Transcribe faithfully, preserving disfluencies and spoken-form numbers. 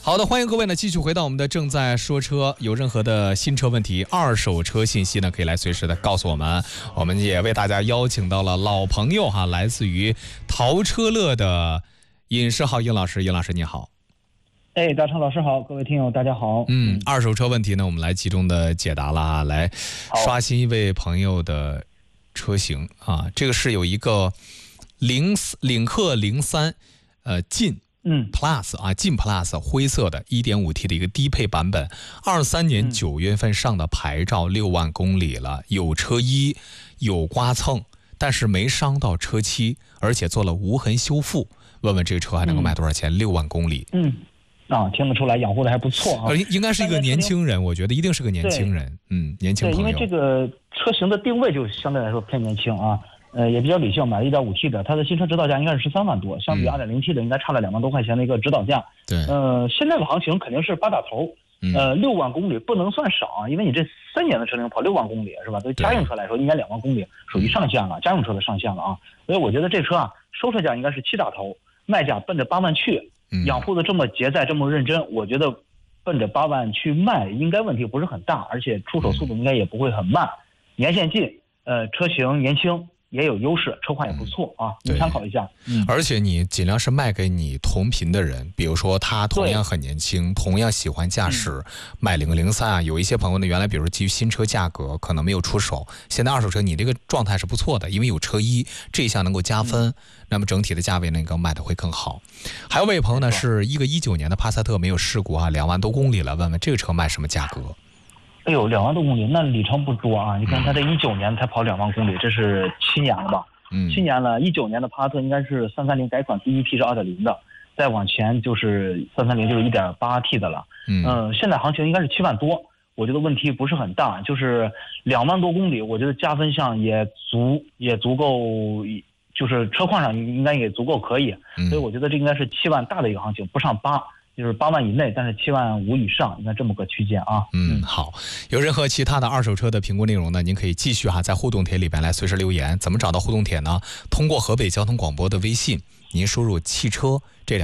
好的，欢迎各位呢继续回到我们的正在说车，有任何的新车问题、二手车信息呢，可以来随时的告诉我们。我们也为大家邀请到了老朋友哈，来自于淘车乐的尹世浩尹老师，尹老师你好。 哎，大成老师好，各位听友大家好。 嗯，二手车问题呢，我们来集中的解答了啊，来刷新一位朋友的车型啊，这个是有一个零领克零三呃劲。 嗯 Plus 啊，劲 Plus 灰色的 一点五 T 的一个低配版本，二三年九月份上的牌照，六万公里了，有车衣，有刮蹭，但是没伤到车漆，而且做了无痕修复。问问这个车还能够卖多少钱？六、嗯、万公里。 嗯，啊，听得出来养护的还不错啊。 应该是一个年轻人，我觉得一定是个年轻人。嗯，年轻朋友。 对，因为这个车型的定位就相对来说偏年轻啊。呃，也比较理性，买了 一点五 T 的，它的新车指导价应该是十三万多，相比 二点零 T 的应该差了两万多块钱的一个指导价。 对， 呃，现在的行情肯定是八打头，呃，六万公里不能算少啊，因为你这三年的车龄跑六万公里是吧？对家用车来说，应该两万公里属于上限了，家用车的上限了啊。所以我觉得这车啊，收车价应该是七打头，卖价奔着八万去，养护的这么节在这么认真，我觉得奔着八万去卖应该问题不是很大，而且出手速度应该也不会很慢，年限近，呃，车型年轻。也有优势，车况也不错啊，你参考一下。 嗯，而且你尽量是卖给你同频的人，比如说他同样很年轻，同样喜欢驾驶，卖零个零三啊。有一些朋友呢，原来比如说基于新车价格可能没有出手，现在二手车你这个状态是不错的，因为有车衣这一项能够加分，嗯、那么整体的价位能够卖的会更好。还有位朋友呢，是一个一九年的帕萨特没有事故啊，两万多公里了，问问这个车卖什么价格？ 哎呦，两万多公里，那里程不多啊！你看他这一九年才跑两万公里，这是七年了吧？嗯，七年了。一九年的帕萨特应该是三三零改款第一批是二点零的，再往前就是三三零就是一点八 T 的了。嗯、呃，现在行情应该是七万多，我觉得问题不是很大，就是两万多公里，我觉得加分项也足也足够，就是车况上应该也足够可以，嗯、所以我觉得这应该是七万大的一个行情，不上八。就是八万以内，但是七万五以上，应该这么个区间啊。 嗯，好。有任何其他的二手车的评估内容呢？您可以继续哈，在互动帖里边来随时留言。怎么找到互动帖呢？通过河北交通广播的微信，您输入汽车这两。